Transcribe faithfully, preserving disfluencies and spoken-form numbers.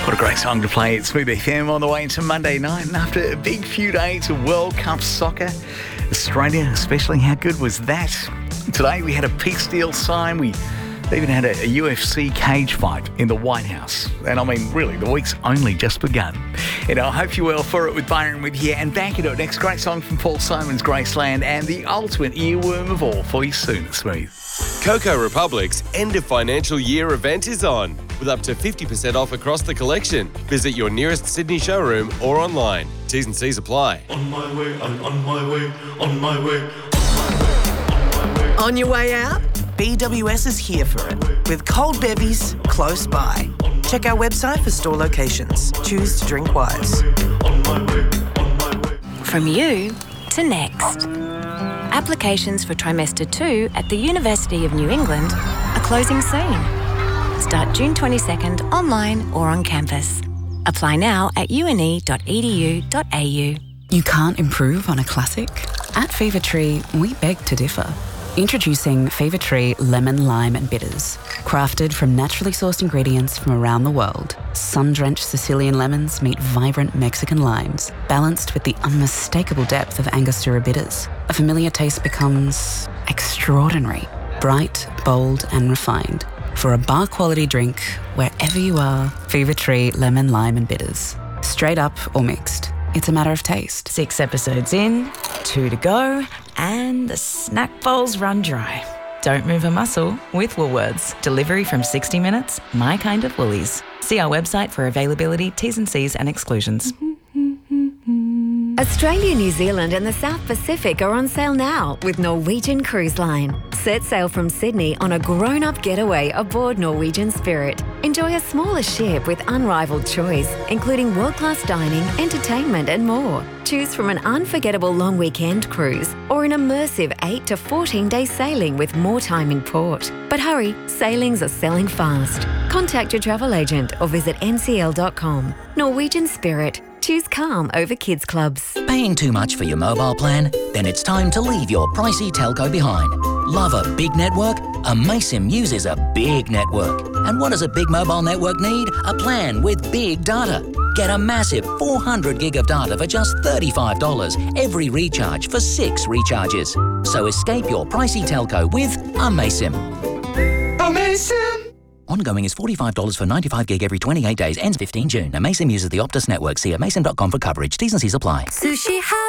What a great song to play at Smooth F M on the way into Monday night. And after a big few days of World Cup soccer, Australia especially, how good was that? Today we had a peace deal signed. We even had a, a U F C cage fight in the White House. And I mean, really, the week's only just begun. And I hope you're well for it with Byron with you. And back into it. Next great song from Paul Simon's Graceland and the ultimate earworm of all for you soon at Smooth. Coco Republic's end of financial year event is on, with up to fifty percent off across the collection. Visit your nearest Sydney showroom or online. T's and C's apply. On my way, I'm on my way, on my way, on my way, on my way. On your way out? B W S is here for it, with cold bevies close by. Check our website for store locations. Choose to drink wise. From you to next. Applications for trimester two at the University of New England are closing soon. Start June twenty-second online or on campus. Apply now at u n e dot e d u dot a u. You can't improve on a classic? At Fever Tree, we beg to differ. Introducing Fever Tree Lemon, Lime and Bitters. Crafted from naturally sourced ingredients from around the world, sun-drenched Sicilian lemons meet vibrant Mexican limes, balanced with the unmistakable depth of Angostura bitters. A familiar taste becomes extraordinary, bright, bold and refined. For a bar-quality drink, wherever you are, Fever Tree Lemon, Lime and Bitters. Straight up or mixed. It's a matter of taste. Six episodes in, two to go, and the snack bowl's run dry. Don't move a muscle with Woolworths. Delivery from sixty minutes, my kind of Woolies. See our website for availability, T's and C's and exclusions. Australia, New Zealand and the South Pacific are on sale now with Norwegian Cruise Line. Set sail from Sydney on a grown-up getaway aboard Norwegian Spirit. Enjoy a smaller ship with unrivaled choice, including world-class dining, entertainment and more. Choose from an unforgettable long weekend cruise or an immersive eight to fourteen day sailing with more time in port. But hurry, sailings are selling fast. Contact your travel agent or visit n c l dot com. Norwegian Spirit. Choose calm over kids clubs. Paying too much for your mobile plan? Then it's time to leave your pricey telco behind. Love a big network? Amaysim uses a big network. And what does a big mobile network need? A plan with big data. Get a massive four hundred gig of data for just thirty-five dollars every recharge for six recharges. So escape your pricey telco with Amaysim. Amaysim! Ongoing is forty-five dollars for ninety-five gig every twenty-eight days. Ends fifteenth June. Amaysim uses the Optus network. See amaysim dot com for coverage. T's and C's apply. Sushi